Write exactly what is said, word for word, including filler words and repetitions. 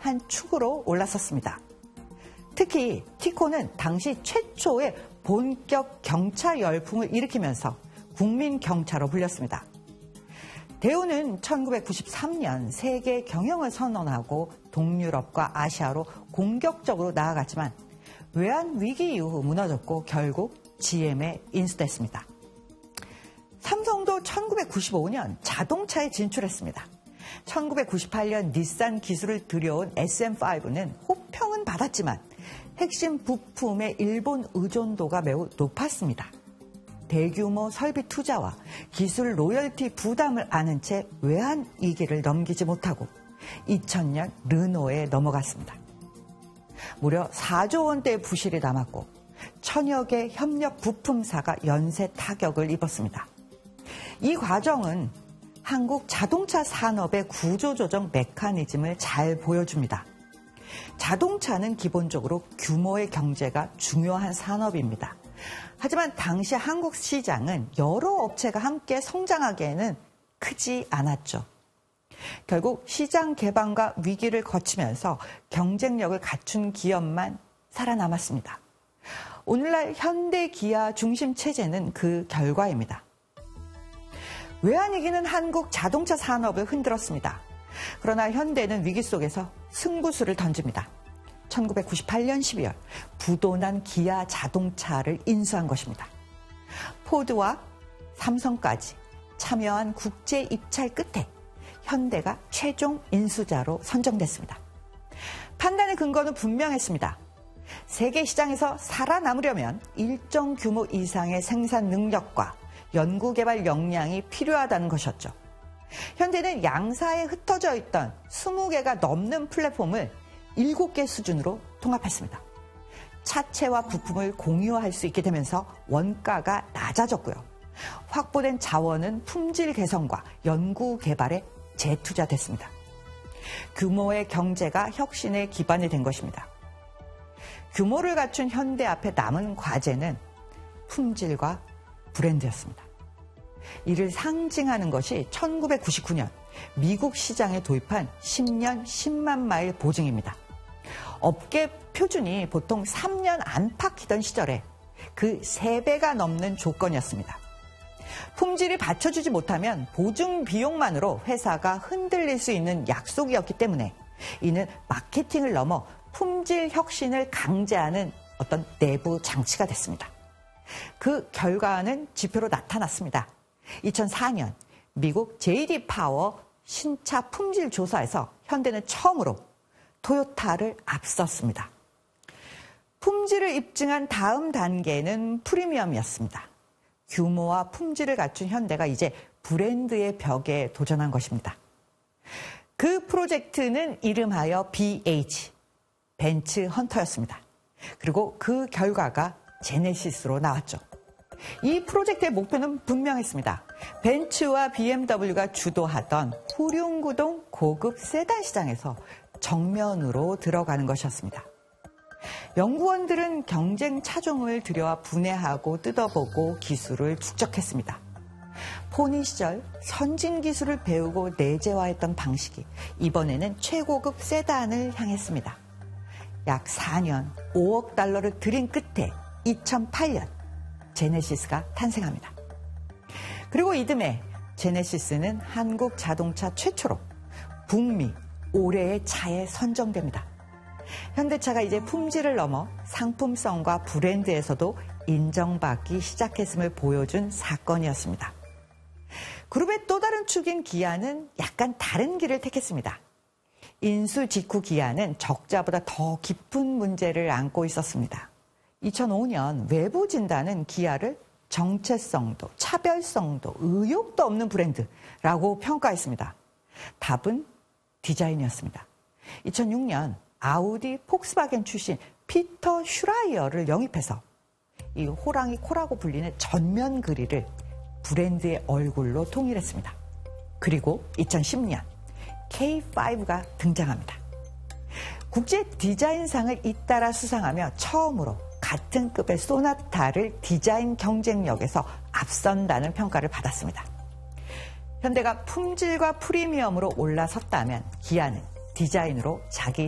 한 축으로 올라섰습니다. 특히 티코는 당시 최초의 본격 경차 열풍을 일으키면서 국민경차로 불렸습니다. 대우는 천구백구십삼 년 세계 경영을 선언하고 동유럽과 아시아로 공격적으로 나아갔지만 외환 위기 이후 무너졌고 결국 지엠에 인수됐습니다. 삼성도 천구백구십오 년 자동차에 진출했습니다. 천구백구십팔 년 닛산 기술을 들여온 에스엠 파이브는 호평은 받았지만 핵심 부품의 일본 의존도가 매우 높았습니다. 대규모 설비 투자와 기술 로열티 부담을 안은 채 외환 위기를 넘기지 못하고 이천 년 르노에 넘어갔습니다. 무려 사조 원대의 부실이 남았고 천여 개 협력 부품사가 연쇄 타격을 입었습니다. 이 과정은 한국 자동차 산업의 구조조정 메커니즘을 잘 보여줍니다. 자동차는 기본적으로 규모의 경제가 중요한 산업입니다. 하지만 당시 한국 시장은 여러 업체가 함께 성장하기에는 크지 않았죠. 결국 시장 개방과 위기를 거치면서 경쟁력을 갖춘 기업만 살아남았습니다. 오늘날 현대 기아 중심 체제는 그 결과입니다. 외환위기는 한국 자동차 산업을 흔들었습니다. 그러나 현대는 위기 속에서 승부수를 던집니다. 천구백구십팔 년 십이월 부도난 기아 자동차를 인수한 것입니다. 포드와 삼성까지 참여한 국제 입찰 끝에 현대가 최종 인수자로 선정됐습니다. 판단의 근거는 분명했습니다. 세계 시장에서 살아남으려면 일정 규모 이상의 생산 능력과 연구개발 역량이 필요하다는 것이었죠. 현대는 양사에 흩어져 있던 스무 개가 넘는 플랫폼을 일곱 개 수준으로 통합했습니다. 차체와 부품을 공유할 수 있게 되면서 원가가 낮아졌고요. 확보된 자원은 품질 개선과 연구 개발에 재투자됐습니다. 규모의 경제가 혁신의 기반이 된 것입니다. 규모를 갖춘 현대 앞에 남은 과제는 품질과 브랜드였습니다. 이를 상징하는 것이 천구백구십구 년 미국 시장에 도입한 십 년 십만 마일 보증입니다. 업계 표준이 보통 삼 년 안팎이던 시절에 그 세 배가 넘는 조건이었습니다. 품질이 받쳐주지 못하면 보증 비용만으로 회사가 흔들릴 수 있는 약속이었기 때문에 이는 마케팅을 넘어 품질 혁신을 강제하는 어떤 내부 장치가 됐습니다. 그 결과는 지표로 나타났습니다. 이천사 년 미국 제이디 파워 신차 품질 조사에서 현대는 처음으로 토요타를 앞섰습니다. 품질을 입증한 다음 단계는 프리미엄이었습니다. 규모와 품질을 갖춘 현대가 이제 브랜드의 벽에 도전한 것입니다. 그 프로젝트는 이름하여 비에이치, 벤츠 헌터였습니다. 그리고 그 결과가 제네시스로 나왔죠. 이 프로젝트의 목표는 분명했습니다. 벤츠와 비엠더블유가 주도하던 후륜구동 고급 세단 시장에서 정면으로 들어가는 것이었습니다. 연구원들은 경쟁 차종을 들여와 분해하고 뜯어보고 기술을 축적했습니다. 포니 시절 선진 기술을 배우고 내재화했던 방식이 이번에는 최고급 세단을 향했습니다. 약 사 년 오억 달러를 들인 끝에 이천팔 년 제네시스가 탄생합니다. 그리고 이듬해 제네시스는 한국 자동차 최초로 북미 올해의 차에 선정됩니다. 현대차가 이제 품질을 넘어 상품성과 브랜드에서도 인정받기 시작했음을 보여준 사건이었습니다. 그룹의 또 다른 축인 기아는 약간 다른 길을 택했습니다. 인수 직후 기아는 적자보다 더 깊은 문제를 안고 있었습니다. 이천오 년 외부 진단은 기아를 정체성도 차별성도 의욕도 없는 브랜드라고 평가했습니다. 답은 디자인이었습니다. 이천육 년 아우디 폭스바겐 출신 피터 슈라이어를 영입해서 이 호랑이 코라고 불리는 전면 그릴을 브랜드의 얼굴로 통일했습니다. 그리고 이천십 년 케이 파이브가 등장합니다. 국제 디자인상을 잇따라 수상하며 처음으로 같은 급의 소나타를 디자인 경쟁력에서 앞선다는 평가를 받았습니다. 현대가 품질과 프리미엄으로 올라섰다면 기아는 디자인으로 자기